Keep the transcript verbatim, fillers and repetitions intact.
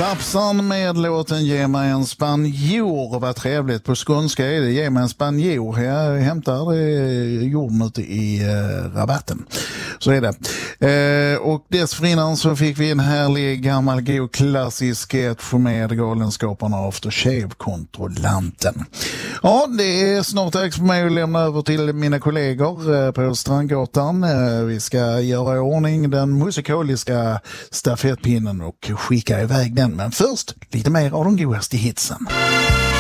Rapsan med låten Ge mig en spanjor. Vad trevligt. På skånska är det Ge mig en spanjor. Jag hämtar eh, jorden ute i eh, rabatten. Så är det. Eh, och dessförinnan så fick vi en härlig gammal god klassisk sketch med Galenskaparna After Shave-kontrollanten. Ja, det är snart dags för mig att lämna över till mina kollegor eh, på Strandgatan. Eh, vi ska göra i ordning den musikaliska stafettpinnen och skicka iväg den. Men först lite mer av de godaste hitsen.